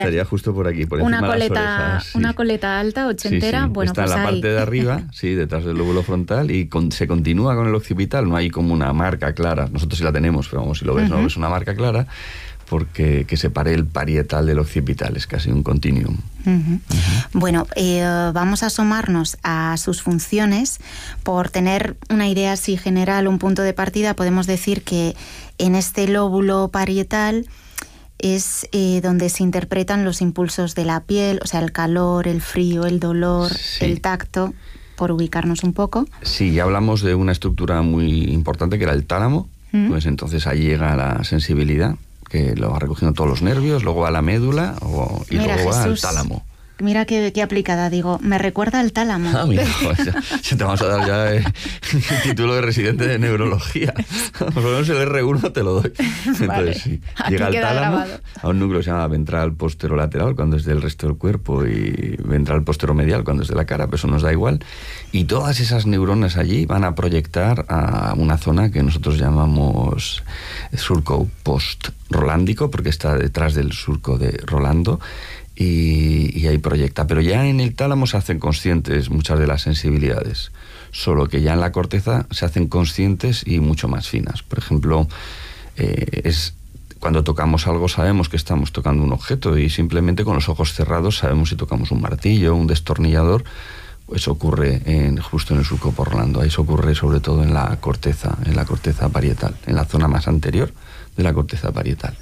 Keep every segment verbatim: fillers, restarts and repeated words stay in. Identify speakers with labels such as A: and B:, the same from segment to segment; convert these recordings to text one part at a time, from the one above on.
A: Estaría justo por aquí, por encima
B: una coleta,
A: de las orejas. Sí.
B: Una coleta alta, ochentera,
A: sí, sí.
B: bueno,
A: está
B: pues
A: en la
B: ahí.
A: parte de arriba, sí, detrás del lóbulo frontal, y con, se continúa con el occipital, no hay como una marca clara. Nosotros sí la tenemos, pero vamos, si lo ves, uh-huh. no ves una marca clara, porque que separe el parietal del occipital, es casi un continuum.
B: Uh-huh. Uh-huh. Bueno, eh, vamos a asomarnos a sus funciones. Por tener una idea así general, un punto de partida, podemos decir que en este lóbulo parietal es eh, donde se interpretan los impulsos de la piel, o sea, el calor, el frío, el dolor, sí. el tacto, por ubicarnos un poco.
A: Sí, ya hablamos de una estructura muy importante que era el tálamo, ¿Mm? Pues entonces ahí llega la sensibilidad, que lo va recogiendo todos los nervios, luego a la médula o, y
B: Mira,
A: luego va
B: Jesús,
A: al tálamo.
B: Mira qué, qué aplicada, digo, me recuerda al tálamo.
A: Ah, mira, pues ya, ya te vamos a dar ya eh, el título de residente de neurología. Por lo menos el erre uno te lo doy. Entonces
B: vale.
A: sí,
B: Aquí
A: llega al tálamo,
B: grabado.
A: a un núcleo que se llama ventral posterolateral, cuando es del resto del cuerpo, y ventral posteromedial, cuando es de la cara, pero eso nos da igual. Y todas esas neuronas allí van a proyectar a una zona que nosotros llamamos surco post-rolándico, porque está detrás del surco de Rolando, Y, y ahí proyecta. Pero ya en el tálamo se hacen conscientes muchas de las sensibilidades, solo que ya en la corteza se hacen conscientes y mucho más finas. Por ejemplo, eh, es cuando tocamos algo sabemos que estamos tocando un objeto, y simplemente con los ojos cerrados sabemos si tocamos un martillo, un destornillador. Eso ocurre en, justo en el surco por Rolando. Eso ocurre sobre todo en la corteza, en la corteza parietal, en la zona más anterior de la corteza parietal.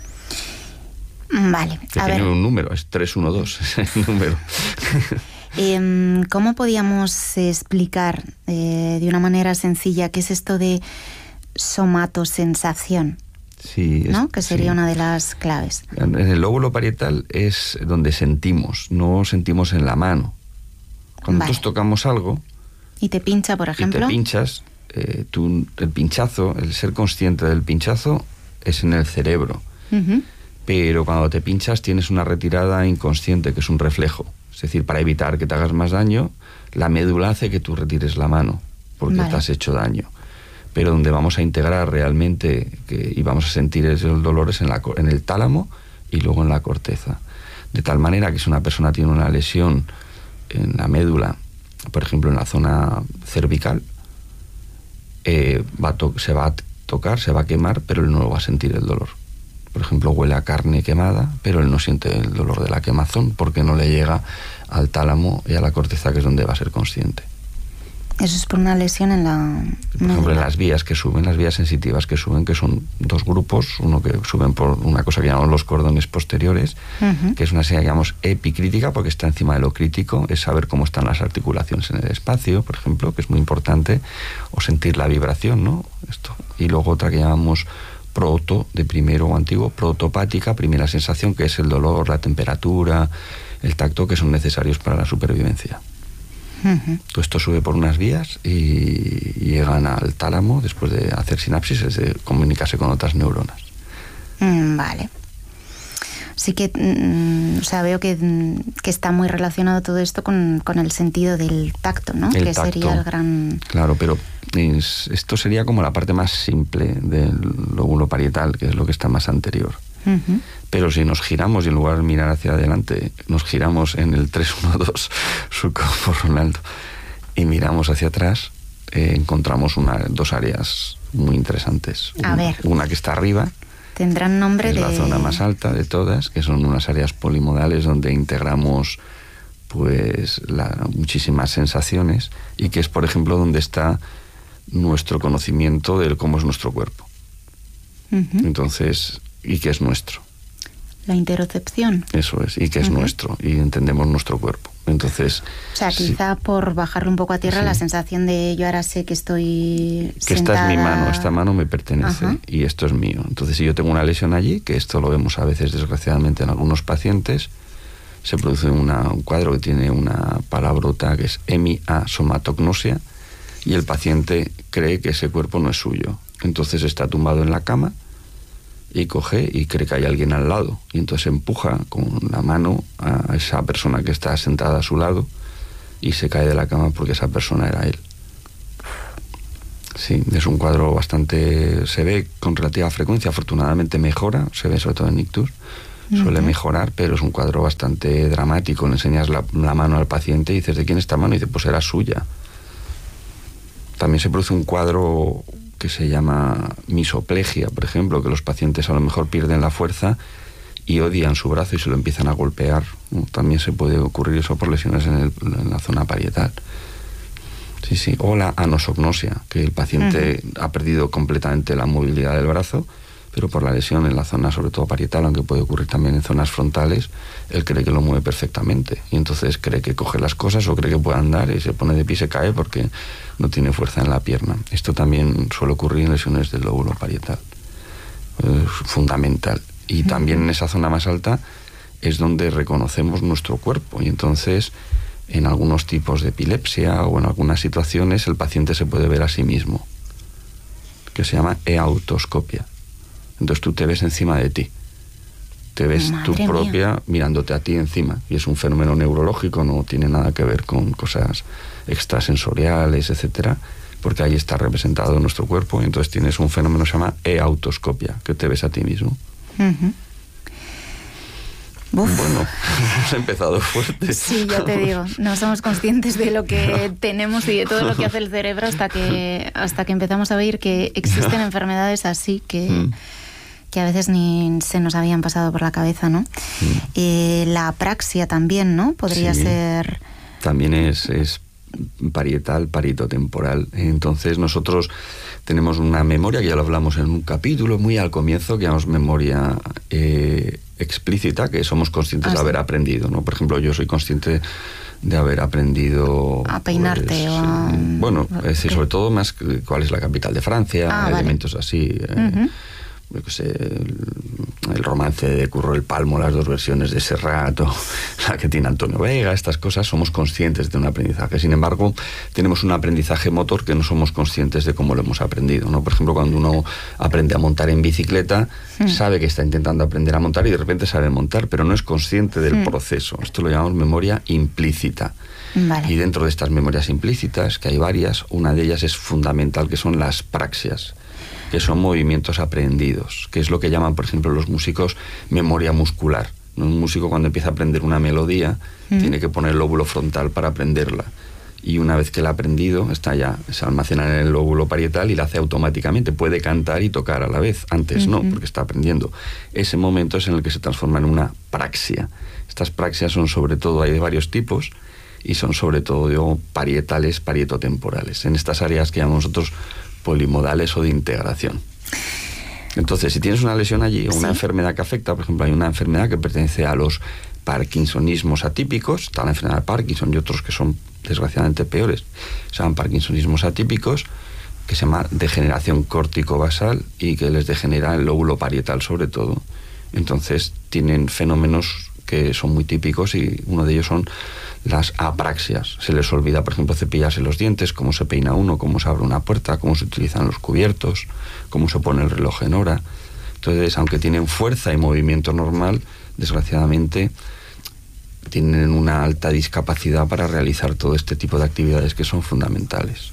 B: Vale,
A: que
B: a
A: tiene
B: ver.
A: un número, es tres uno dos, ese número.
B: eh, ¿Cómo podíamos explicar eh, de una manera sencilla qué es esto de somatosensación?
A: Sí, es,
B: ¿no? Que sería
A: sí.
B: una de las claves.
A: En el lóbulo parietal es donde sentimos, no sentimos en la mano. Cuando
B: vale.
A: nosotros tocamos algo...
B: ¿Y te pincha, por ejemplo?
A: Y te pinchas, eh, tú, el pinchazo, el ser consciente del pinchazo es en el cerebro.
B: Uh-huh.
A: Pero cuando te pinchas tienes una retirada inconsciente, que es un reflejo. Es decir, para evitar que te hagas más daño, la médula hace que tú retires la mano, porque vale. te has hecho daño. Pero donde vamos a integrar realmente que, y vamos a sentir esos dolores en, la, en el tálamo y luego en la corteza. De tal manera que si una persona tiene una lesión en la médula, por ejemplo en la zona cervical, eh, va a to- se va a tocar, se va a quemar, pero él no lo va a sentir el dolor. Por ejemplo, huele a carne quemada, pero él no siente el dolor de la quemazón porque no le llega al tálamo y a la corteza, que es donde va a ser consciente.
B: Eso es por una lesión en la...
A: Por ejemplo, en las vías que suben, las vías sensitivas que suben, que son dos grupos, uno que suben por una cosa que llamamos los cordones posteriores, uh-huh. que es una señal que llamamos epicrítica, porque está encima de lo crítico, es saber cómo están las articulaciones en el espacio, por ejemplo, que es muy importante, o sentir la vibración, ¿no? Esto. Y luego otra que llamamos proto, de primero o antiguo, protopática, primera sensación, que es el dolor, la temperatura, el tacto, que son necesarios para la supervivencia.
B: Uh-huh.
A: Todo esto sube por unas vías y llegan al tálamo después de hacer sinapsis, es de comunicarse con otras neuronas.
B: Mm, vale. Sí que, mm, o sea, veo que, que está muy relacionado todo esto con, con el sentido del tacto, ¿no?
A: El
B: que
A: tacto,
B: sería el gran...
A: Claro, pero es, esto sería como la parte más simple del lóbulo parietal, que es lo que está más anterior.
B: Uh-huh.
A: Pero si nos giramos y en lugar de mirar hacia adelante, nos giramos en el tres uno dos, surco por Rolando, y miramos hacia atrás, eh, encontramos una, dos áreas muy interesantes.
B: A
A: una,
B: ver.
A: Una que está arriba,
B: tendrán nombre
A: es
B: de...
A: la zona más alta de todas, que son unas áreas polimodales donde integramos pues la, muchísimas sensaciones, y que es, por ejemplo, donde está nuestro conocimiento de cómo es nuestro cuerpo. Uh-huh. Entonces, y qué es nuestro.
B: La interocepción.
A: Eso es, y que es uh-huh. nuestro, y entendemos nuestro cuerpo. Entonces...
B: O sea,
A: sí,
B: quizá por bajarlo un poco a tierra, sí. la sensación de yo ahora sé que estoy
A: que
B: sentada...
A: esta es mi mano, esta mano me pertenece, uh-huh. y esto es mío. Entonces, si yo tengo una lesión allí, que esto lo vemos a veces desgraciadamente en algunos pacientes, se produce una, un cuadro que tiene una palabrota que es hemiasomatognosia, y el paciente cree que ese cuerpo no es suyo. Entonces está tumbado en la cama y coge y cree que hay alguien al lado, y entonces empuja con la mano a esa persona que está sentada a su lado y se cae de la cama porque esa persona era él. Sí, es un cuadro bastante... se ve con relativa frecuencia, afortunadamente mejora, se ve sobre todo en ictus, suele
B: uh-huh.
A: mejorar, pero es un cuadro bastante dramático. Le enseñas la, la mano al paciente y dices, ¿de quién es esta mano? Y dice, pues era suya. También se produce un cuadro que se llama misoplegia, por ejemplo, que los pacientes a lo mejor pierden la fuerza y odian su brazo y se lo empiezan a golpear. También se puede ocurrir eso por lesiones en, el, en la zona parietal. Sí, sí. O la anosognosia, que el paciente uh-huh. ha perdido completamente la movilidad del brazo, pero por la lesión en la zona, sobre todo parietal, aunque puede ocurrir también en zonas frontales, él cree que lo mueve perfectamente. Y entonces cree que coge las cosas o cree que puede andar y se pone de pie y se cae porque no tiene fuerza en la pierna. Esto también suele ocurrir en lesiones del lóbulo parietal. Es fundamental. Y también en esa zona más alta es donde reconocemos nuestro cuerpo. Y entonces, en algunos tipos de epilepsia o en algunas situaciones, el paciente se puede ver a sí mismo, que se llama eautoscopia. Entonces tú te ves encima de ti. Te ves
B: Madre
A: tú propia
B: mía.
A: mirándote a ti encima. Y es un fenómeno neurológico, no tiene nada que ver con cosas extrasensoriales, etcétera, porque ahí está representado nuestro cuerpo. Y entonces tienes un fenómeno que se llama eautoscopia, que te ves a ti mismo.
B: Uh-huh. Uf.
A: Bueno, hemos empezado fuerte.
B: Sí, ya te digo, no somos conscientes de lo que tenemos y de todo lo que hace el cerebro hasta que hasta que empezamos a ver que existen enfermedades así que, mm. que a veces ni se nos habían pasado por la cabeza, ¿no? Mm. Eh, la apraxia también, ¿no? Podría
A: sí.
B: ser...
A: También es, es parietal, paritotemporal. Entonces nosotros tenemos una memoria, que ya lo hablamos en un capítulo muy al comienzo, que llamamos memoria eh, explícita, que somos conscientes ah, de haber sí. aprendido, ¿no? Por ejemplo, yo soy consciente de haber aprendido...
B: A peinarte
A: pues,
B: o a...
A: Bueno, es decir, sobre todo más cuál es la capital de Francia,
B: ah,
A: elementos vale. así... Eh, uh-huh. yo qué sé, el, el romance de Curro el Palmo, las dos versiones de Serrat, o la que tiene Antonio Vega, estas cosas, somos conscientes de un aprendizaje. Sin embargo, tenemos un aprendizaje motor que no somos conscientes de cómo lo hemos aprendido, ¿no? Por ejemplo, cuando uno aprende a montar en bicicleta, mm. sabe que está intentando aprender a montar y de repente sabe montar, pero no es consciente del mm. proceso. Esto lo llamamos memoria implícita.
B: Vale.
A: Y dentro de estas memorias implícitas, que hay varias, una de ellas es fundamental, que son las praxias, que son movimientos aprendidos, que es lo que llaman, por ejemplo, los músicos memoria muscular. Un músico, cuando empieza a aprender una melodía, mm. tiene que poner el lóbulo frontal para aprenderla. Y una vez que la ha aprendido, está ya, se almacena en el lóbulo parietal y la hace automáticamente. Puede cantar y tocar a la vez. Antes mm-hmm. no, porque está aprendiendo. Ese momento es en el que se transforma en una praxia. Estas praxias son sobre todo, hay de varios tipos, y son sobre todo, digo, parietales, parietotemporales. En estas áreas que llamamos nosotros polimodales o de integración. Entonces, si tienes una lesión allí o una ¿Sí? enfermedad que afecta, por ejemplo, hay una enfermedad que pertenece a los parkinsonismos atípicos, está la enfermedad de Parkinson y otros que son desgraciadamente peores, se llaman parkinsonismos atípicos, que se llama degeneración córtico-basal y que les degenera el lóbulo parietal sobre todo. Entonces, tienen fenómenos que son muy típicos y uno de ellos son las apraxias. Se les olvida, por ejemplo, cepillarse los dientes, cómo se peina uno, cómo se abre una puerta, cómo se utilizan los cubiertos, cómo se pone el reloj en hora. Entonces, aunque tienen fuerza y movimiento normal, desgraciadamente tienen una alta discapacidad para realizar todo este tipo de actividades que son fundamentales.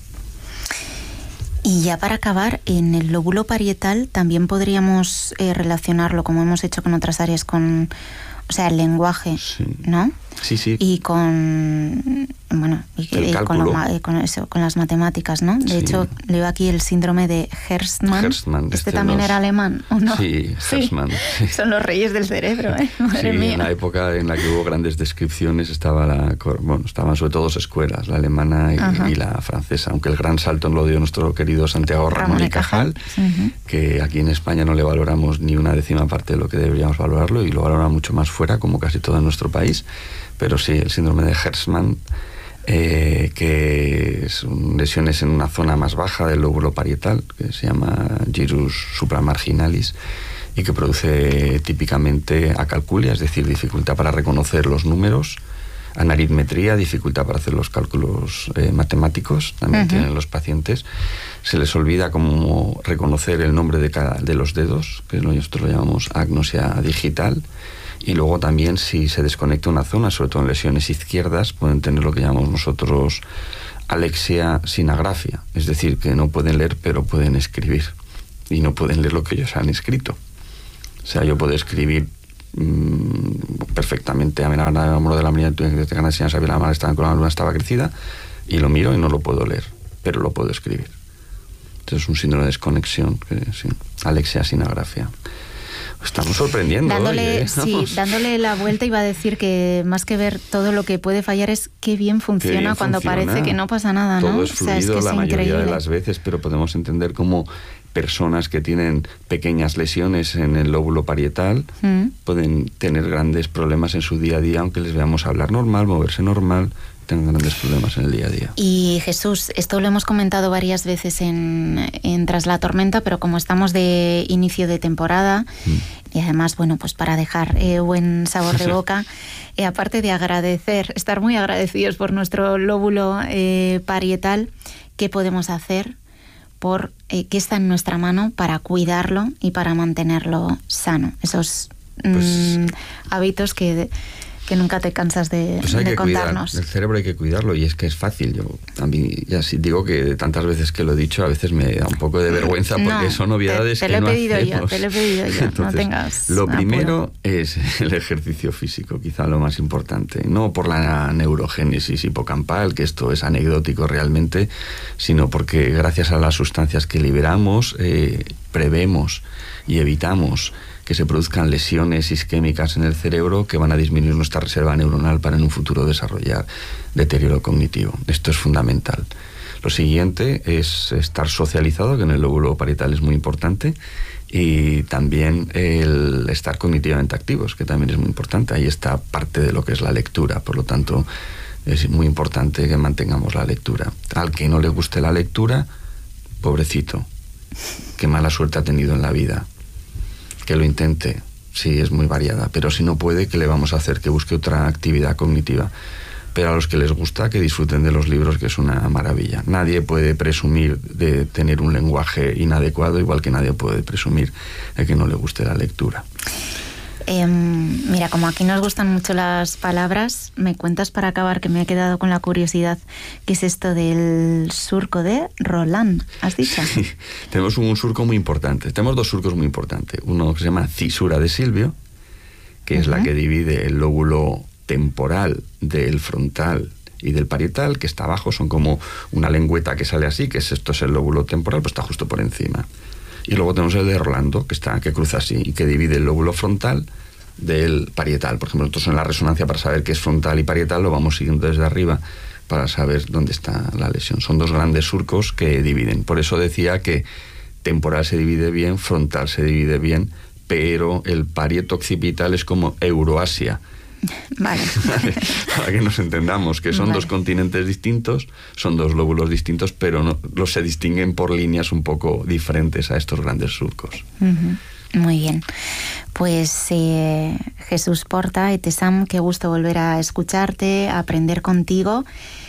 B: Y ya para acabar, en el lóbulo parietal también podríamos eh, relacionarlo, como hemos hecho con otras áreas, con... O sea, el lenguaje, sí. ¿no?
A: Sí, sí.
B: Y con... Bueno, y,
A: el
B: y
A: cálculo.
B: Con, lo, con, eso, con las matemáticas, ¿no? De sí. hecho, leo aquí el síndrome de Gerstmann.
A: Gerstmann
B: ¿Este, este también los... era alemán, o no?
A: Sí, Gerstmann. Sí.
B: Son los reyes del cerebro, ¿eh? Madre
A: sí,
B: mía.
A: En la época en la que hubo grandes descripciones estaba la... Bueno, estaban sobre todo dos escuelas, la alemana y, y la francesa, aunque el gran salto lo dio nuestro querido Santiago Ramón, Ramón y Cajal, Cajal uh-huh. que aquí en España no le valoramos ni una décima parte de lo que deberíamos valorarlo y lo valora mucho más fuera, como casi todo en nuestro país. Pero sí, el síndrome de Gerstmann, eh, que son lesiones en una zona más baja del lóbulo parietal, que se llama gyrus supramarginalis, y que produce típicamente acalculia, es decir, dificultad para reconocer los números, anaritmetría, dificultad para hacer los cálculos eh, matemáticos, también uh-huh. tienen los pacientes. Se les olvida cómo reconocer el nombre de, cada, de los dedos, que nosotros lo llamamos agnosia digital. Y luego también, si se desconecta una zona, sobre todo en lesiones izquierdas, pueden tener lo que llamamos nosotros alexia sinagrafia, es decir, que no pueden leer pero pueden escribir y no pueden leer lo que ellos han escrito. O sea, yo puedo escribir mmm, perfectamente. A mí la amor de la mañana, de ganas de sabía la mano estaba con la luna estaba crecida, y lo miro y no lo puedo leer, pero lo puedo escribir. Entonces es un síndrome de desconexión, que, sí. Alexia sinografía. Estamos sorprendiendo.
B: Dándole,
A: hoy, ¿eh?
B: sí, dándole la vuelta iba a decir que más que ver todo lo que puede fallar es qué bien funciona, qué bien cuando funciona. Parece que no pasa nada, ¿no?
A: Todo es fluido, o sea, es que
B: la
A: es mayoría
B: increíble.
A: de las veces, pero podemos entender cómo personas que tienen pequeñas lesiones en el lóbulo parietal mm. pueden tener grandes problemas en su día a día, aunque les veamos hablar normal, moverse normal, tengan grandes problemas en el día a día.
B: Y Jesús, esto lo hemos comentado varias veces en, en Tras la Tormenta, pero como estamos de inicio de temporada, mm. y además, bueno, pues para dejar eh, buen sabor de boca, eh, aparte de agradecer, estar muy agradecidos por nuestro lóbulo eh, parietal, ¿qué podemos hacer por eh, qué está en nuestra mano para cuidarlo y para mantenerlo sano? Esos pues, mm, hábitos que... que nunca te cansas de,
A: pues hay
B: de
A: que
B: contarnos.
A: Cuidar. El cerebro hay que cuidarlo, y es que es fácil. Yo a mí ya sí digo que tantas veces que lo he dicho, a veces me da un poco de vergüenza porque no, son obviedades
B: te, te
A: que
B: lo he
A: no
B: pedido
A: hacemos.
B: yo, te lo he pedido yo. Entonces, no tengas
A: lo
B: apuro.
A: Primero es el ejercicio físico, quizá lo más importante. No por la neurogénesis hipocampal, que esto es anecdótico realmente, sino porque gracias a las sustancias que liberamos, eh, prevemos y evitamos que se produzcan lesiones isquémicas en el cerebro que van a disminuir nuestra reserva neuronal para en un futuro desarrollar deterioro cognitivo. Esto es fundamental. Lo siguiente es estar socializado, que en el lóbulo parietal es muy importante, y también el estar cognitivamente activos, que también es muy importante. Ahí está parte de lo que es la lectura, por lo tanto es muy importante que mantengamos la lectura. Al que no le guste la lectura, pobrecito, qué mala suerte ha tenido en la vida. Que lo intente, sí, es muy variada, pero si no puede, ¿qué le vamos a hacer? Que busque otra actividad cognitiva. Pero a los que les gusta, que disfruten de los libros, que es una maravilla. Nadie puede presumir de tener un lenguaje inadecuado, igual que nadie puede presumir de que no le guste la lectura.
B: Eh, mira, como aquí nos gustan mucho las palabras, me cuentas para acabar, que me he quedado con la curiosidad, ¿qué es esto del surco de Roland? ¿Has dicho?
A: Sí, tenemos un surco muy importante. Tenemos dos surcos muy importantes. Uno que se llama cisura de Silvio, que uh-huh. es la que divide el lóbulo temporal del frontal y del parietal, que está abajo, son como una lengüeta que sale así, que es esto es el lóbulo temporal, pues está justo por encima. Y luego tenemos el de Rolando, que está que cruza así y que divide el lóbulo frontal del parietal. Por ejemplo, nosotros en la resonancia, para saber qué es frontal y parietal, lo vamos siguiendo desde arriba para saber dónde está la lesión. Son dos grandes surcos que dividen. Por eso decía que temporal se divide bien, frontal se divide bien, pero el parieto occipital es como Euroasia.
B: Vale.
A: Vale. Para que nos entendamos que son vale. dos continentes distintos, son dos lóbulos distintos, pero no, los se distinguen por líneas un poco diferentes a estos grandes surcos.
B: Uh-huh. Muy bien. Pues eh, Jesús Porta, Etesam, qué gusto volver a escucharte, a aprender contigo,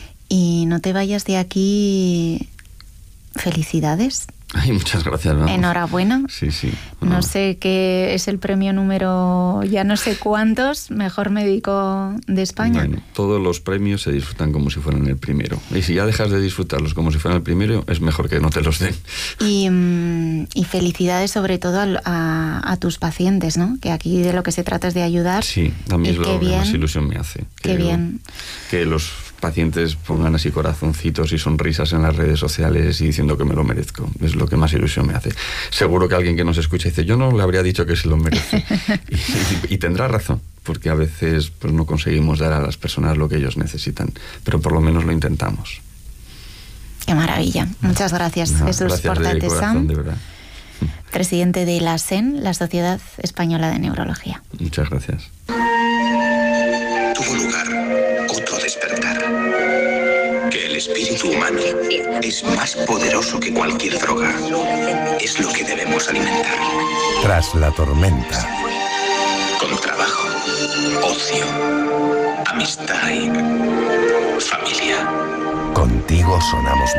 B: y no te vayas de aquí. Felicidades.
A: Ay, muchas gracias. Vamos.
B: Enhorabuena.
A: Sí, sí.
B: No. no sé qué es el premio número, ya no sé cuántos, mejor médico de España.
A: Bueno, todos los premios se disfrutan como si fueran el primero. Y si ya dejas de disfrutarlos como si fueran el primero, es mejor que no te los den.
B: Y, y felicidades sobre todo a, a, a tus pacientes, ¿no? Que aquí de lo que se trata es de ayudar.
A: Sí, a mí es lo que bien, más ilusión me hace.
B: Qué
A: que
B: bien.
A: Lo, que los pacientes pongan así corazoncitos y sonrisas en las redes sociales y diciendo que me lo merezco. Es lo que más ilusión me hace. Seguro que alguien que nos escucha dice, yo no le habría dicho que se lo merece. y, y, y tendrá razón, porque a veces pues, no conseguimos dar a las personas lo que ellos necesitan, pero por lo menos lo intentamos.
B: Qué maravilla. Muchas gracias, no, Jesús
A: gracias
B: Porta
A: de corazón, de verdad.
B: Presidente de la S E N, la Sociedad Española de Neurología.
A: Muchas gracias.
C: Tuvo lugar otro despertar. Que el espíritu humano es más poderoso que cualquier droga. Es lo que debemos alimentar.
D: Tras la tormenta.
C: Con trabajo, ocio, amistad y familia.
D: Contigo sonamos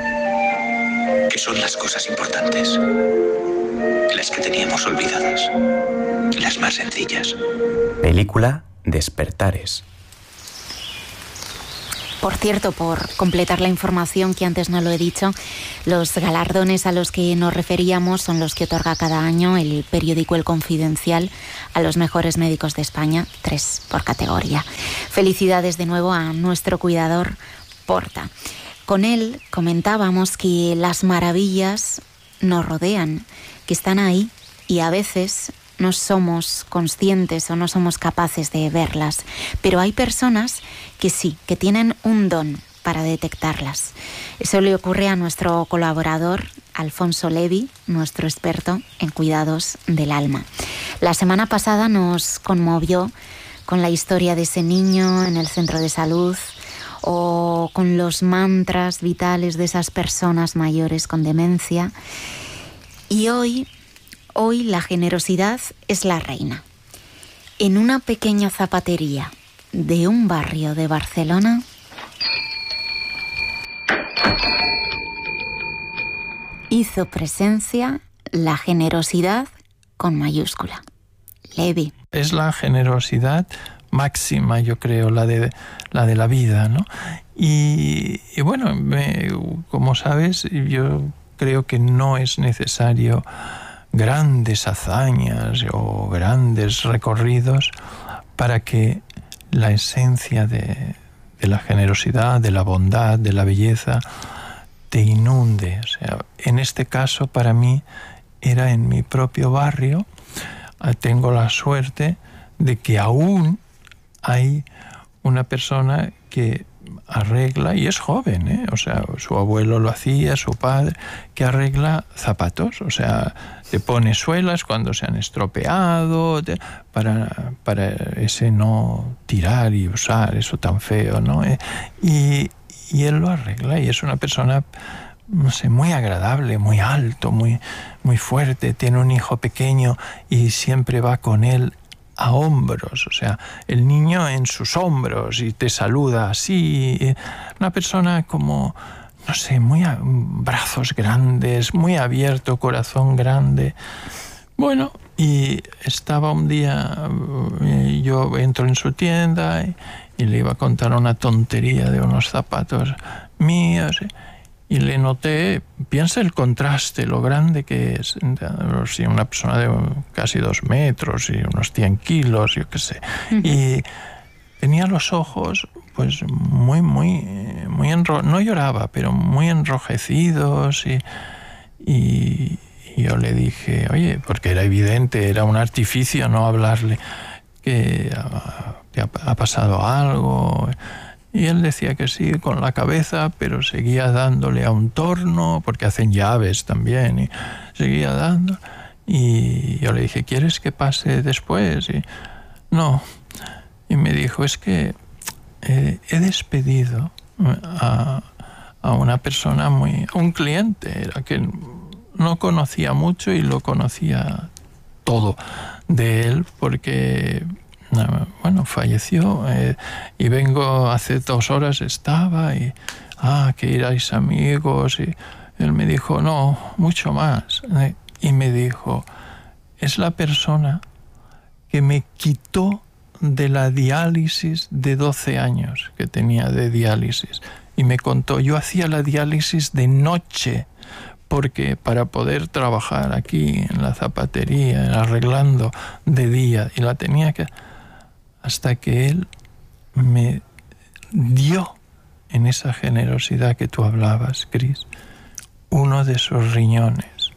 D: mejor.
C: Que son las cosas importantes. Las que teníamos olvidadas. Las más sencillas.
E: Película Despertares.
B: Por cierto, por completar la información que antes no lo he dicho, los galardones a los que nos referíamos son los que otorga cada año el periódico El Confidencial a los mejores médicos de España, tres por categoría. Felicidades de nuevo a nuestro cuidador Porta. Con él comentábamos que las maravillas nos rodean, que están ahí y a veces no somos conscientes o no somos capaces de verlas, pero hay personas que sí, que tienen un don para detectarlas. Eso le ocurre a nuestro colaborador Alfonso Levi, nuestro experto en cuidados del alma. La semana pasada nos conmovió con la historia de ese niño en el centro de salud o con los mantras vitales de esas personas mayores con demencia. Y hoy Hoy la generosidad es la reina. En una pequeña zapatería de un barrio de Barcelona, hizo presencia la generosidad con mayúscula. Levi.
E: Es la generosidad máxima, yo creo, la de la, de la vida, ¿no? Y, y bueno, me, como sabes, yo creo que no es necesario grandes hazañas o grandes recorridos para que la esencia de, de la generosidad, de la bondad, de la belleza te inunde. O sea, en este caso para mí era en mi propio barrio. Tengo la suerte de que aún hay una persona que arregla, y es joven, ¿eh? O sea, su abuelo lo hacía, su padre, que arregla zapatos, o sea, te pone suelas cuando se han estropeado, te, para, para ese no tirar y usar eso tan feo, ¿no? Eh, y, y él lo arregla, y es una persona, no sé, muy agradable, muy alto, muy, muy fuerte, tiene un hijo pequeño y siempre va con él a hombros, o sea, el niño en sus hombros y te saluda así. Una persona como, no sé, muy a, brazos grandes, muy abierto, corazón grande. Bueno, y estaba un día, yo entro en su tienda y, y le iba a contar una tontería de unos zapatos míos. Y le noté, piensa el contraste, lo grande que es. Si una persona de casi dos metros y unos cien kilos, yo qué sé. Uh-huh. Y tenía los ojos, pues, muy, muy, muy enro... no lloraba, pero muy enrojecidos. Y, y, y yo le dije, oye, porque era evidente, era un artificio no hablarle, que, que ha, ha pasado algo. Y él decía que sí, con la cabeza, pero seguía dándole a un torno, porque hacen llaves también, y seguía dando. Y yo le dije, ¿quieres que pase después? Y no. Y me dijo, es que eh, he despedido a, a una persona muy... un cliente, era que no conocía mucho y lo conocía todo de él, porque... bueno, falleció, eh, y vengo hace dos horas, estaba, y ah, que iráis amigos, y él me dijo, no, mucho más, eh, y me dijo, es la persona que me quitó de la diálisis de doce años que tenía de diálisis, y me contó, yo hacía la diálisis de noche, porque para poder trabajar aquí en la zapatería, arreglando de día, y la tenía que... hasta que él me dio, en esa generosidad que tú hablabas, Cris, uno de sus riñones.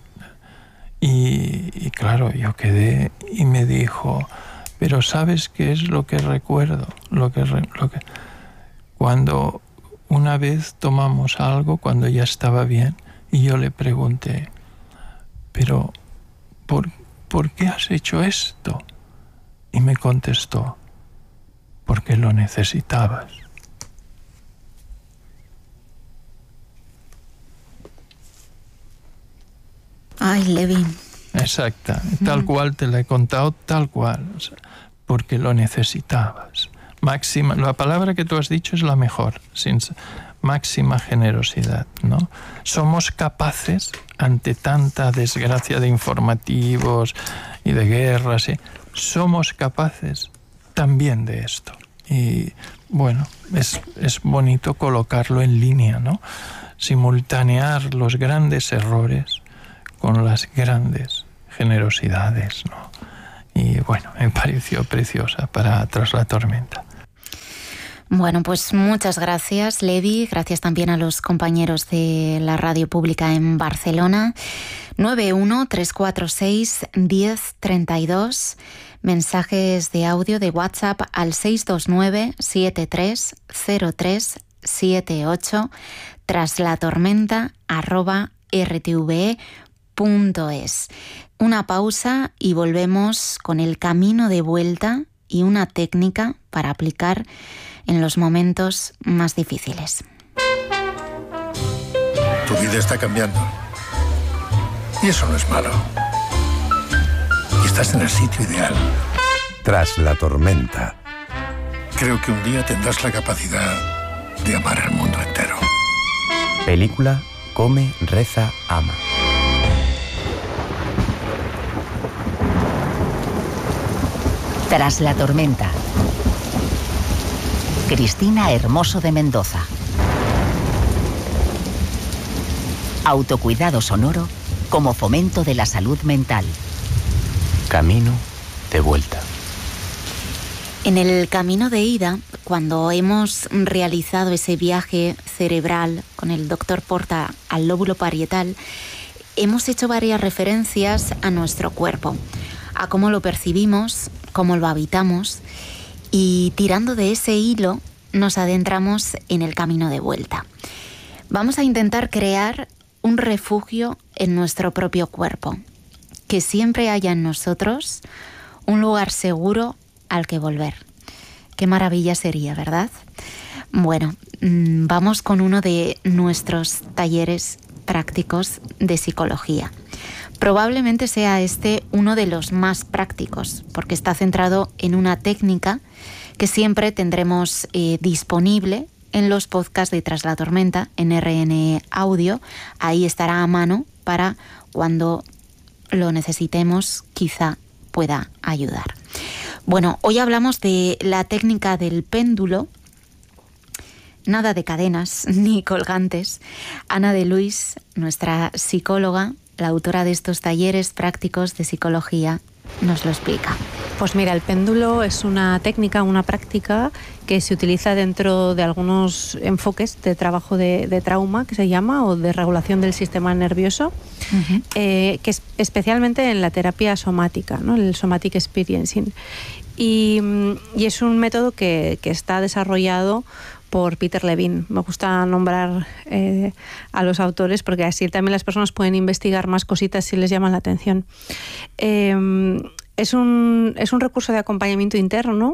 E: Y, y claro, yo quedé, y me dijo, pero ¿sabes qué es lo que recuerdo? Lo que, lo que, cuando una vez tomamos algo, cuando ya estaba bien, y yo le pregunté, pero ¿por, ¿por qué has hecho esto? Y me contestó, porque lo necesitabas.
B: Ay, Levi.
E: Exacta, tal mm. cual te la he contado, tal cual, o sea, porque lo necesitabas. Máxima, la palabra que tú has dicho es la mejor, sin, máxima generosidad, ¿no? Somos capaces, ante tanta desgracia de informativos y de guerras, ¿sí? Somos capaces también de esto, Y bueno, es, es bonito colocarlo en línea, ¿no? Simultanear los grandes errores con las grandes generosidades, ¿no? Y bueno, me pareció preciosa para Tras la tormenta.
B: Bueno, pues muchas gracias, Levi. Gracias también a los compañeros de la Radio Pública en Barcelona. nueve uno tres cuatro seis uno cero tres dos. Mensajes de audio de WhatsApp al seis dos nueve siete tres cero tres siete ocho. Traslatormenta arroba rtve punto es. Una pausa y volvemos con el camino de vuelta y una técnica para aplicar en los momentos más difíciles.
F: Tu vida está cambiando. Y eso no es malo. Y estás en el sitio ideal.
D: Tras la tormenta.
F: Creo que un día tendrás la capacidad de amar al mundo entero.
G: Película Come, Reza, Ama.
H: Tras la tormenta. Cristina Hermoso de Mendoza. Autocuidado sonoro como fomento de la salud mental.
G: Camino de vuelta.
B: En el camino de ida, cuando hemos realizado ese viaje cerebral con el doctor Porta al lóbulo parietal, hemos hecho varias referencias a nuestro cuerpo, a cómo lo percibimos, cómo lo habitamos, y tirando de ese hilo nos adentramos en el camino de vuelta. Vamos a intentar crear un refugio en nuestro propio cuerpo, que siempre haya en nosotros un lugar seguro al que volver. Qué maravilla sería, ¿verdad? Bueno, vamos con uno de nuestros talleres prácticos de psicología. Probablemente sea este uno de los más prácticos, porque está centrado en una técnica que siempre tendremos eh, disponible en los podcasts de Tras la Tormenta, en R N Audio. Ahí estará a mano para cuando lo necesitemos, quizá pueda ayudar. Bueno, hoy hablamos de la técnica del péndulo. Nada de cadenas ni colgantes. Ana de Luis, nuestra psicóloga, la autora de estos talleres prácticos de psicología, nos lo explica.
I: Pues mira, el péndulo es una técnica, una práctica que se utiliza dentro de algunos enfoques de trabajo de, de trauma, que se llama, o de regulación del sistema nervioso, uh-huh. eh, que es especialmente en la terapia somática, ¿no? El somatic experiencing. Y, y es un método que, que está desarrollado por Peter Levine. Me gusta nombrar eh, a los autores porque así también las personas pueden investigar más cositas si les llaman la atención. Eh, es, un, es un recurso de acompañamiento interno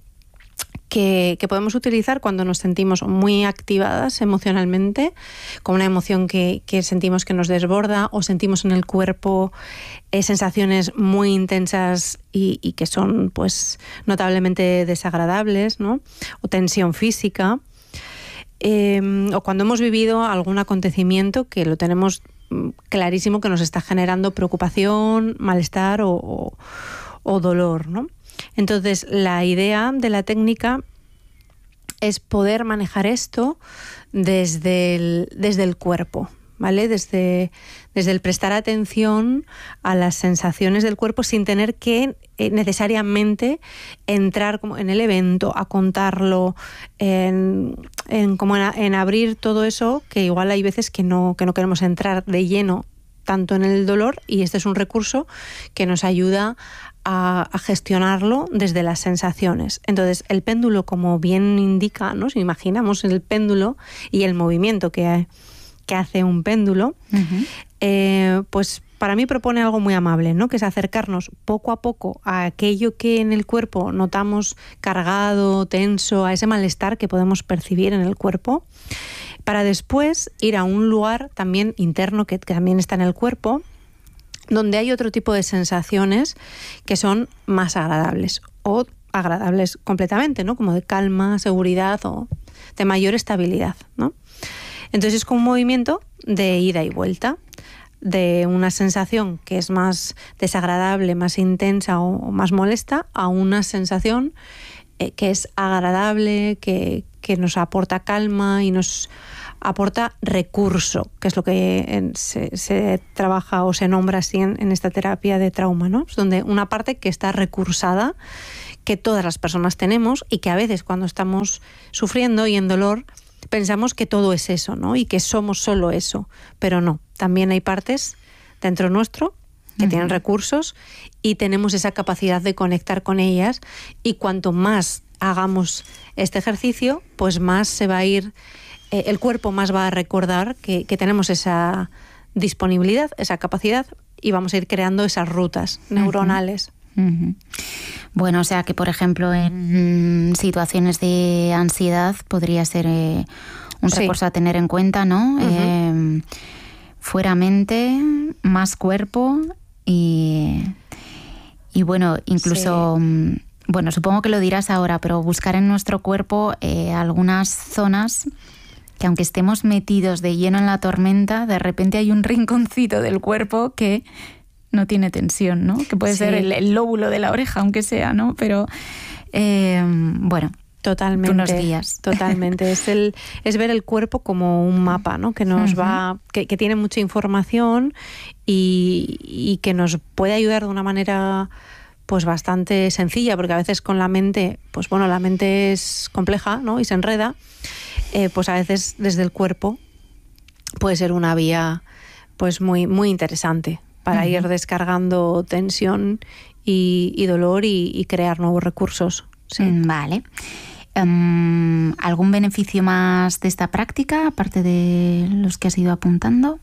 I: que, que podemos utilizar cuando nos sentimos muy activadas emocionalmente, con una emoción que, que sentimos que nos desborda, o sentimos en el cuerpo eh, sensaciones muy intensas y, y que son pues notablemente desagradables, ¿no? O tensión física, eh, o cuando hemos vivido algún acontecimiento que lo tenemos clarísimo que nos está generando preocupación, malestar o, o, o dolor, ¿no? Entonces, la idea de la técnica es poder manejar esto desde el, desde el cuerpo, ¿vale? Desde, desde el prestar atención a las sensaciones del cuerpo sin tener que eh, necesariamente entrar como en el evento, a contarlo, en, en, como en, en abrir todo eso, que igual hay veces que no, que no queremos entrar de lleno tanto en el dolor, y este es un recurso que nos ayuda a, a gestionarlo desde las sensaciones. Entonces, el péndulo, como bien indica, ¿no? Si imaginamos el péndulo y el movimiento que, que hace un péndulo, uh-huh. eh, pues para mí propone algo muy amable, ¿no? Que es acercarnos poco a poco a aquello que en el cuerpo notamos cargado, tenso, a ese malestar que podemos percibir en el cuerpo, para después ir a un lugar también interno que, que también está en el cuerpo, donde hay otro tipo de sensaciones que son más agradables o agradables completamente, ¿no? Como de calma, seguridad o de mayor estabilidad, ¿no? Entonces es como un movimiento de ida y vuelta, de una sensación que es más desagradable, más intensa o más molesta, a una sensación eh, que es agradable, que, que nos aporta calma y nos aporta recurso, que es lo que en, se, se trabaja o se nombra así en, en esta terapia de trauma, ¿no? Es donde una parte que está recursada, que todas las personas tenemos y que a veces cuando estamos sufriendo y en dolor pensamos que todo es eso, ¿no? Y que somos solo eso, pero no. También hay partes dentro nuestro que uh-huh. tienen recursos y tenemos esa capacidad de conectar con ellas, y cuanto más hagamos este ejercicio, pues más se va a ir, eh, el cuerpo más va a recordar que, que tenemos esa disponibilidad, esa capacidad, y vamos a ir creando esas rutas neuronales.
B: Uh-huh. Uh-huh. Bueno, o sea que, por ejemplo, en situaciones de ansiedad podría ser eh, un sí. recurso a tener en cuenta, ¿no? Uh-huh. Eh, fuera mente, más cuerpo y, y bueno, incluso, sí. bueno, supongo que lo dirás ahora, pero buscar en nuestro cuerpo eh, algunas zonas que, aunque estemos metidos de lleno en la tormenta, de repente hay un rinconcito del cuerpo que no tiene tensión, ¿no? Que puede sí. ser el, el lóbulo de la oreja, aunque sea, ¿no? Pero, eh, bueno,
I: totalmente,
B: tú nos guías.
I: Totalmente. es, el, es ver el cuerpo como un mapa, ¿no? Que nos uh-huh. va, que, que tiene mucha información y, y que nos puede ayudar de una manera pues bastante sencilla, porque a veces con la mente, pues bueno, la mente es compleja, ¿no? Y se enreda, eh, pues a veces desde el cuerpo puede ser una vía pues muy, muy interesante para uh-huh. ir descargando tensión y, y dolor y, y crear nuevos recursos. Sí.
B: Vale. Um, ¿Algún beneficio más de esta práctica, aparte de los que has ido apuntando?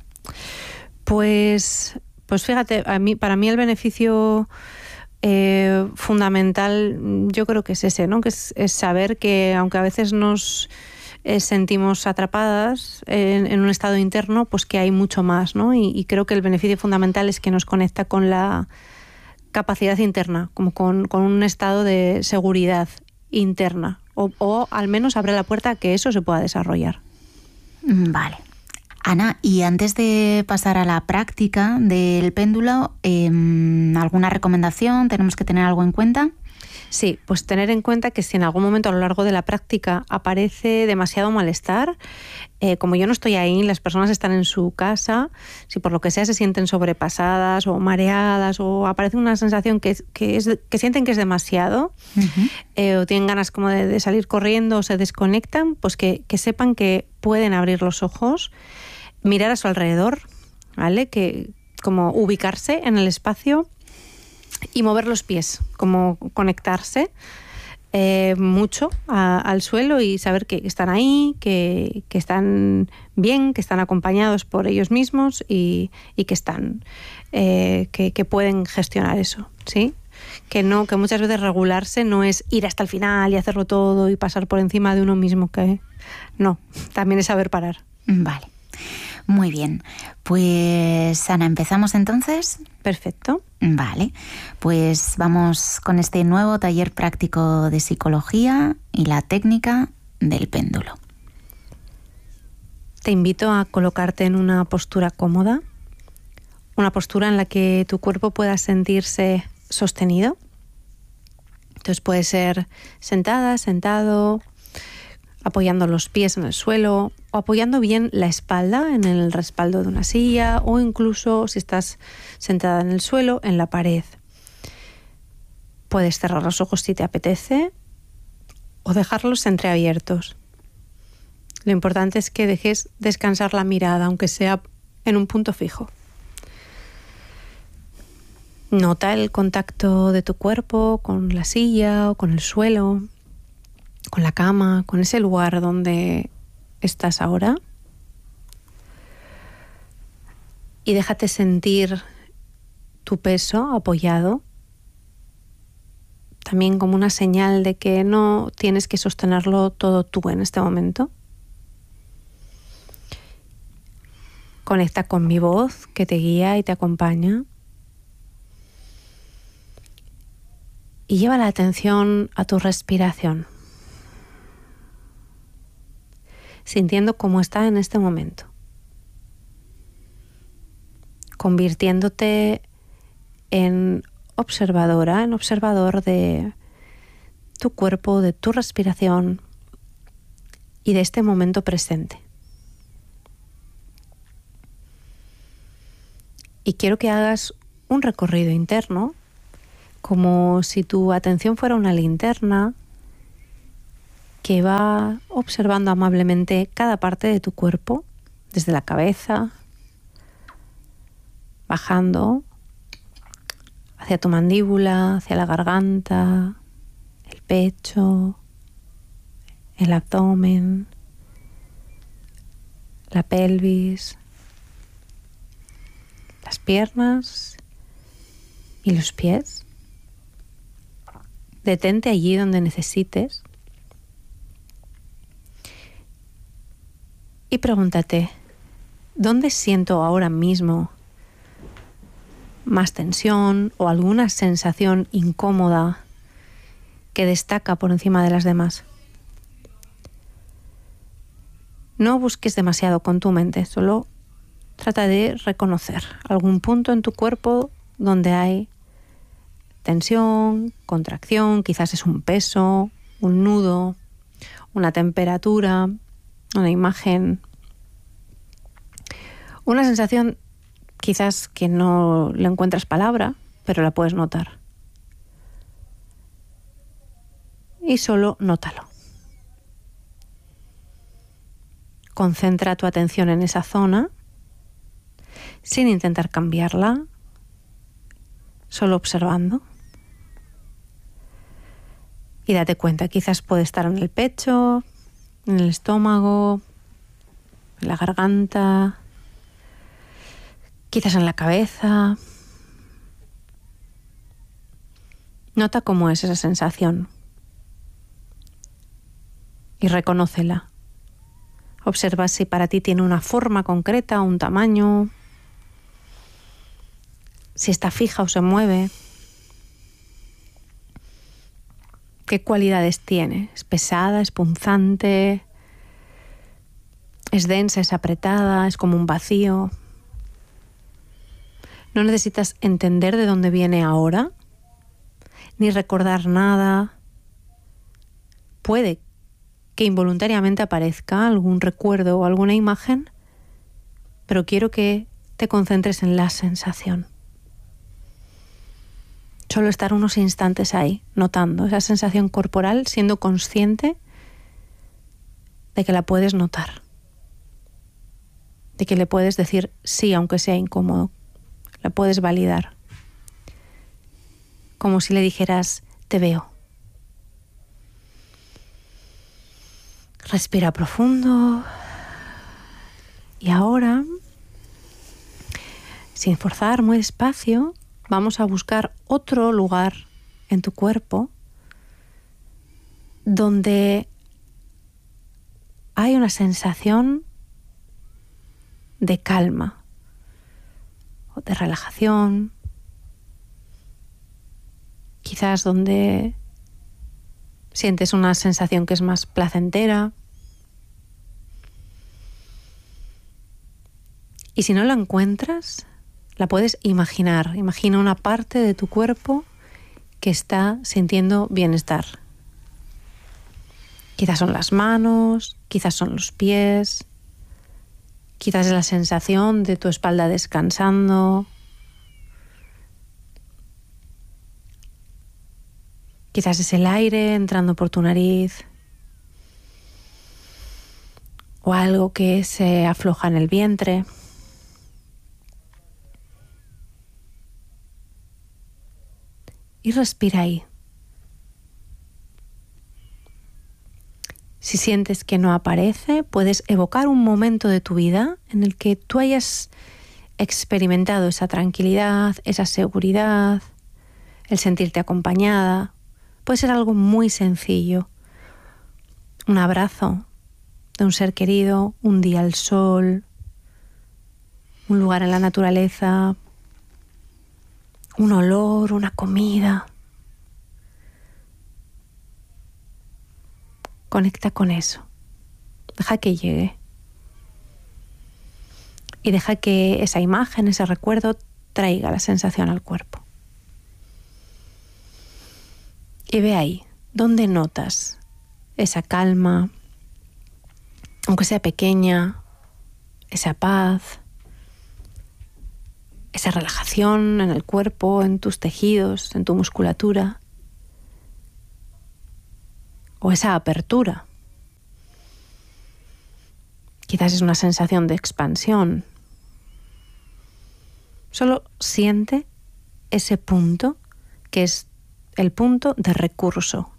I: Pues, pues fíjate, a mí, para mí el beneficio eh, fundamental yo creo que es ese, ¿no? Que es, es saber que aunque a veces nos Eh, sentimos atrapadas en, en un estado interno, pues que hay mucho más, ¿no? Y, y creo que el beneficio fundamental es que nos conecta con la capacidad interna, como con, con un estado de seguridad interna, o, o al menos abre la puerta a que eso se pueda desarrollar.
B: Vale. Ana, y antes de pasar a la práctica del péndulo, eh, ¿alguna recomendación? ¿Tenemos que tener algo en cuenta?
I: Sí, pues tener en cuenta que si en algún momento a lo largo de la práctica aparece demasiado malestar, eh, como yo no estoy ahí, las personas están en su casa, si por lo que sea se sienten sobrepasadas o mareadas o aparece una sensación que, que, es, que sienten que es demasiado, uh-huh. eh, o tienen ganas como de, de salir corriendo o se desconectan, pues que, que sepan que pueden abrir los ojos, mirar a su alrededor, ¿vale? Que como ubicarse en el espacio y mover los pies, como conectarse eh, mucho a, al suelo y saber que están ahí, que, que están bien, que están acompañados por ellos mismos y, y que están eh, que, que pueden gestionar eso, ¿sí? Que no, que muchas veces regularse no es ir hasta el final y hacerlo todo y pasar por encima de uno mismo, que no, también es saber parar.
B: Vale. Muy bien, pues Ana, ¿empezamos entonces?
I: Perfecto.
B: Vale, pues vamos con este nuevo taller práctico de psicología y la técnica del péndulo.
I: Te invito a colocarte en una postura cómoda, una postura en la que tu cuerpo pueda sentirse sostenido. Entonces puede ser sentada, sentado, apoyando los pies en el suelo o apoyando bien la espalda en el respaldo de una silla o incluso si estás sentada en el suelo, en la pared. Puedes cerrar los ojos si te apetece o dejarlos entreabiertos. Lo importante es que dejes descansar la mirada, aunque sea en un punto fijo. Nota el contacto de tu cuerpo con la silla o con el suelo, con la cama, con ese lugar donde estás ahora. Y déjate sentir tu peso apoyado, también como una señal de que no tienes que sostenerlo todo tú en este momento. Conecta con mi voz que te guía y te acompaña. Y lleva la atención a tu respiración, sintiendo cómo está en este momento, convirtiéndote en observadora, en observador de, tu cuerpo, de tu respiración y de este momento presente. Y quiero que hagas un recorrido interno, como si tu atención fuera una linterna que va observando amablemente cada parte de tu cuerpo, desde la cabeza, bajando hacia tu mandíbula, hacia la garganta, el pecho, el abdomen, la pelvis, las piernas y los pies. Detente allí donde necesites y pregúntate, ¿dónde siento ahora mismo más tensión o alguna sensación incómoda que destaca por encima de las demás? No busques demasiado con tu mente, solo trata de reconocer algún punto en tu cuerpo donde hay tensión, contracción, quizás es un peso, un nudo, una temperatura, una imagen, una sensación quizás que no le encuentras palabra, pero la puedes notar. Y solo nótalo. Concentra tu atención en esa zona sin intentar cambiarla, solo observando. Y date cuenta, quizás puede estar en el pecho, en el estómago, en la garganta, quizás en la cabeza. Nota cómo es esa sensación y reconócela. Observa si para ti tiene una forma concreta, un tamaño, si está fija o se mueve. ¿Qué cualidades tiene? ¿Es pesada, es punzante, es densa, es apretada, es como un vacío? No necesitas entender de dónde viene ahora, ni recordar nada. Puede que involuntariamente aparezca algún recuerdo o alguna imagen, pero quiero que te concentres en la sensación. Solo estar unos instantes ahí, notando esa sensación corporal, siendo consciente de que la puedes notar, de que le puedes decir sí, aunque sea incómodo, la puedes validar, como si le dijeras, te veo. Respira profundo y ahora, sin forzar, muy despacio, vamos a buscar otro lugar en tu cuerpo donde hay una sensación de calma o de relajación, quizás donde sientes una sensación que es más placentera. Y si no la encuentras, la puedes imaginar. Imagina una parte de tu cuerpo que está sintiendo bienestar. Quizás son las manos, quizás son los pies, quizás es la sensación de tu espalda descansando, quizás es el aire entrando por tu nariz o algo que se afloja en el vientre. Y respira ahí. Si sientes que no aparece, puedes evocar un momento de tu vida en el que tú hayas experimentado esa tranquilidad, esa seguridad, el sentirte acompañada. Puede ser algo muy sencillo. Un abrazo de un ser querido, un día al sol, un lugar en la naturaleza, un olor, una comida. Conecta con eso. Deja que llegue. Y deja que esa imagen, ese recuerdo, traiga la sensación al cuerpo. Y ve ahí, ¿Dónde notas esa calma, aunque sea pequeña, esa paz, esa relajación en el cuerpo, en tus tejidos, en tu musculatura? O esa apertura. Quizás es una sensación de expansión. Solo siente ese punto que es el punto de recurso.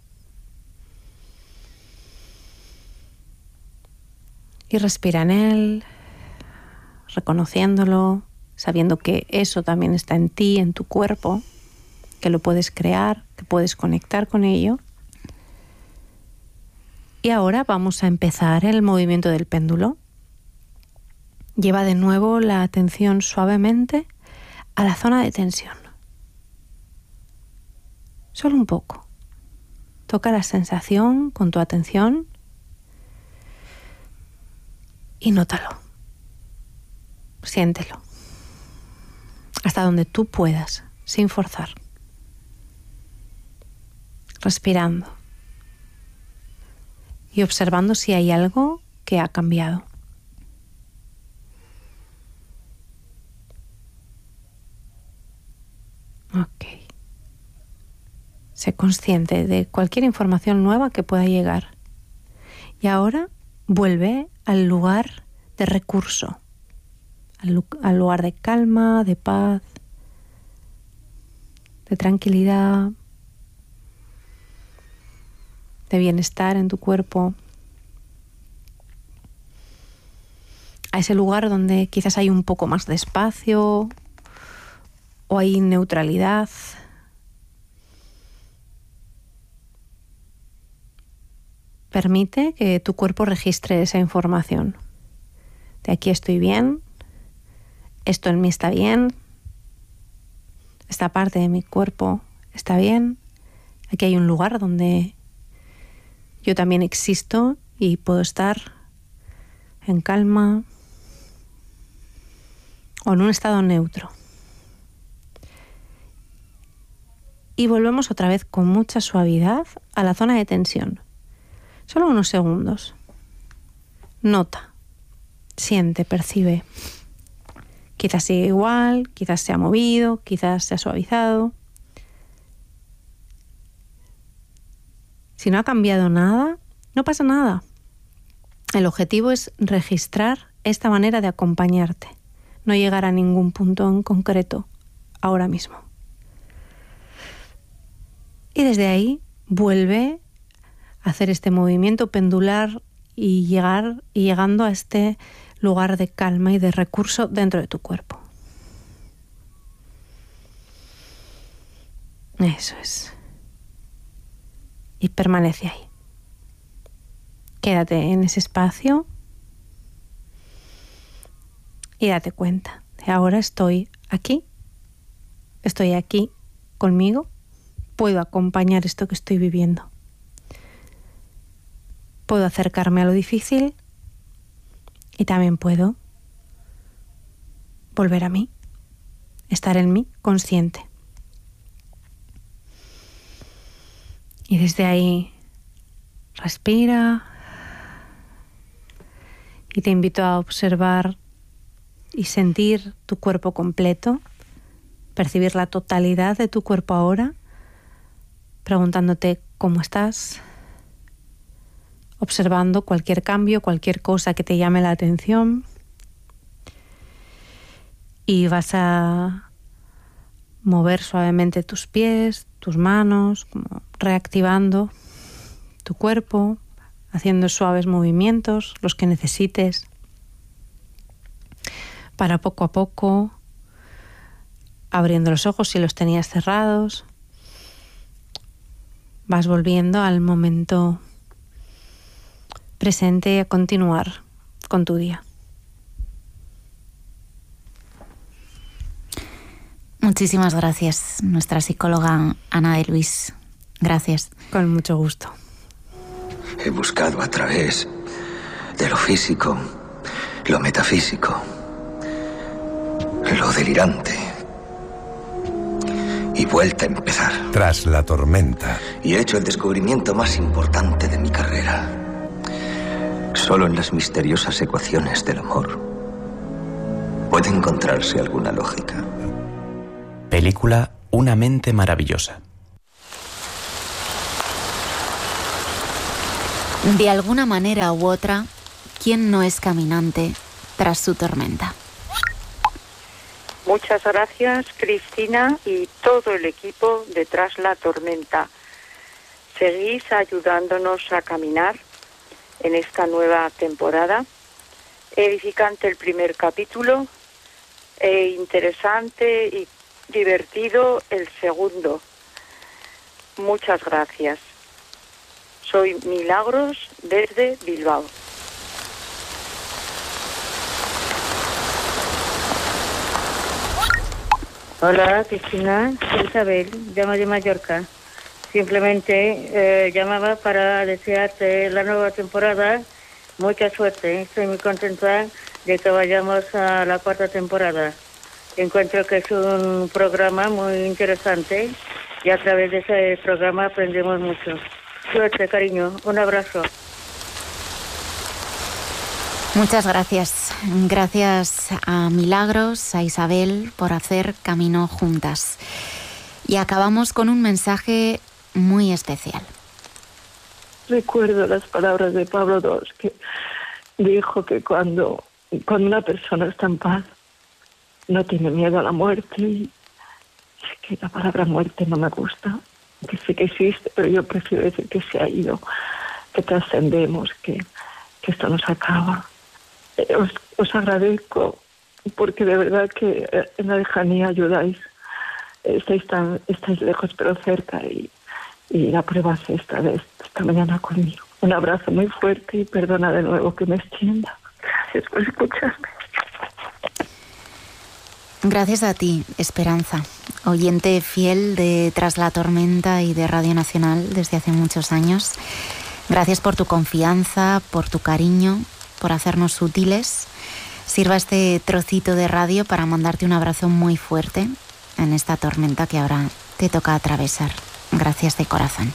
I: Y respira en él, reconociéndolo, sabiendo que eso también está en ti, en tu cuerpo, que lo puedes crear, que puedes conectar con ello. Y ahora vamos a empezar el movimiento del péndulo. Lleva de nuevo la atención suavemente a la zona de tensión. Solo un poco. Toca la sensación con tu atención y nótalo. Siéntelo. Hasta donde tú puedas, sin forzar. Respirando. Y observando si hay algo que ha cambiado. Ok. Sé consciente de cualquier información nueva que pueda llegar. Y ahora vuelve al lugar de recurso, al, lu- al lugar de calma, de paz, de tranquilidad, de bienestar en tu cuerpo, a ese lugar donde quizás hay un poco más de espacio o hay neutralidad. Permite que tu cuerpo registre esa información. De aquí estoy bien, esto en mí está bien, esta parte de mi cuerpo está bien, aquí hay un lugar donde yo también existo y puedo estar en calma o en un estado neutro. Y volvemos otra vez con mucha suavidad a la zona de tensión. Solo unos segundos. Nota, siente, percibe. Quizás sigue igual, quizás se ha movido, quizás se ha suavizado. Si no ha cambiado nada, no pasa nada. El objetivo es registrar esta manera de acompañarte, no llegar a ningún punto en concreto ahora mismo. Y desde ahí vuelve a hacer este movimiento pendular y llegar y llegando a este lugar de calma y de recurso dentro de tu cuerpo. Eso es. Y permanece ahí. Quédate en ese espacio y date cuenta de ahora estoy aquí, estoy aquí conmigo, puedo acompañar esto que estoy viviendo. Puedo acercarme a lo difícil y también puedo volver a mí, estar en mí consciente. Y desde ahí respira y te invito a observar y sentir tu cuerpo completo, percibir la totalidad de tu cuerpo ahora, preguntándote cómo estás, observando cualquier cambio, cualquier cosa que te llame la atención. Y vas a mover suavemente tus pies, tus manos, como reactivando tu cuerpo, haciendo suaves movimientos, los que necesites, para poco a poco, abriendo los ojos si los tenías cerrados, vas volviendo al momento presente y a continuar con tu día.
B: Muchísimas gracias, nuestra psicóloga Ana de Luis. Gracias.
I: Con mucho gusto.
C: He buscado a través de lo físico, lo metafísico, lo delirante y vuelta a empezar.
D: Tras la tormenta.
C: Y he hecho el descubrimiento más importante de mi carrera. Solo en las misteriosas ecuaciones del amor puede encontrarse alguna lógica.
G: Película Una mente maravillosa.
B: De alguna manera u otra, ¿quién no es caminante tras su tormenta?
J: Muchas gracias, Cristina y todo el equipo de Tras la Tormenta. Seguís ayudándonos a caminar en esta nueva temporada. Edificante el primer capítulo e interesante y divertido el segundo. Muchas gracias. Soy Milagros desde Bilbao.
K: Hola, Cristina, soy Isabel, llamo de Mallorca. Simplemente eh, llamaba para desearte la nueva temporada mucha suerte. Estoy muy contenta de que vayamos a la cuarta temporada. Encuentro que es un programa muy interesante y a través de ese programa aprendemos mucho. Suerte, cariño. Un abrazo.
B: Muchas gracias. Gracias a Milagros, a Isabel, por hacer camino juntas. Y acabamos con un mensaje muy especial.
L: Recuerdo las palabras de Pablo segundo, que dijo que cuando, cuando una persona está en paz, no tiene miedo a la muerte. Y es que la palabra muerte no me gusta, que sé que existe, pero yo prefiero decir que se ha ido, que trascendemos, que, que esto nos acaba. Os, os agradezco porque de verdad que en la lejanía ayudáis. Estáis tan, estáis lejos pero cerca y, y la prueba es esta vez, esta mañana conmigo. Un abrazo muy fuerte y perdona de nuevo que me extienda. Gracias por escucharme.
B: Gracias a ti, Esperanza, oyente fiel de Tras la Tormenta y de Radio Nacional desde hace muchos años. Gracias por tu confianza, por tu cariño, por hacernos útiles. Sirva este trocito de radio para mandarte un abrazo muy fuerte en esta tormenta que ahora te toca atravesar. Gracias de corazón.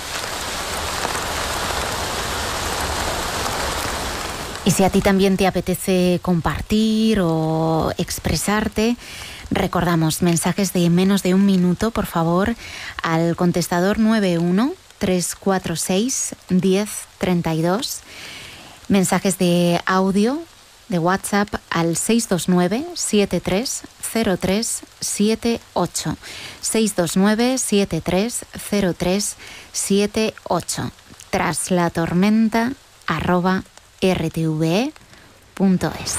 B: Y si a ti también te apetece compartir o expresarte, recordamos mensajes de menos de un minuto, por favor, al contestador nueve uno tres cuatro seis uno cero tres dos. Mensajes de audio de WhatsApp al seis dos nueve siete tres cero tres siete ocho. seis dos nueve siete tres cero tres siete ocho. Tras la tormenta arroba r t v e punto es.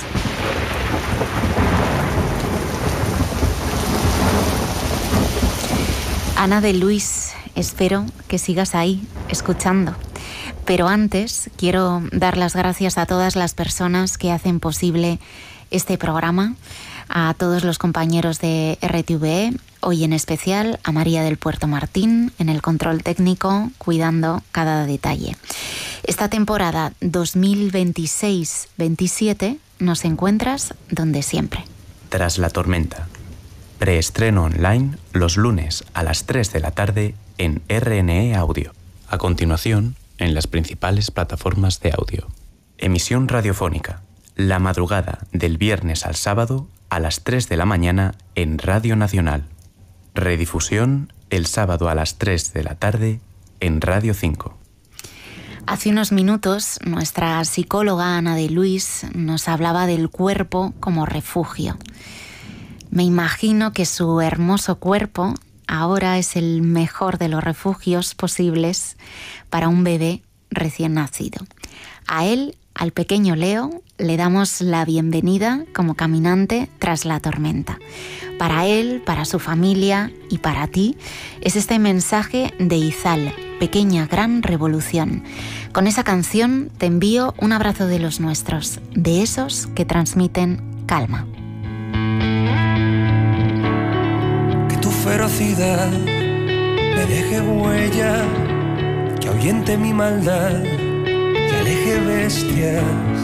B: Ana de Luis, espero que sigas ahí, escuchando. Pero antes quiero dar las gracias a todas las personas que hacen posible este programa, a todos los compañeros de R T V E, hoy en especial a María del Puerto Martín en el control técnico, cuidando cada detalle. Esta temporada dos mil veintiséis veintisiete nos encuentras donde siempre.
G: Tras la tormenta. Preestreno online los lunes a las tres de la tarde en R N E Audio. A continuación, en las principales plataformas de audio. Emisión radiofónica. La madrugada del viernes al sábado a las tres de la mañana en Radio Nacional. Redifusión el sábado a las tres de la tarde en Radio cinco.
B: Hace unos minutos, nuestra psicóloga Ana de Luis nos hablaba del cuerpo como refugio. Me imagino que su hermoso cuerpo ahora es el mejor de los refugios posibles para un bebé recién nacido. A él, al pequeño Leo, le damos la bienvenida como caminante tras la tormenta. Para él, para su familia y para ti, es este mensaje de Izal, Pequeña Gran Revolución. Con esa canción te envío un abrazo de los nuestros, de esos que transmiten calma.
M: Que tu ferocidad me deje huella, que ahuyente mi maldad, que aleje bestias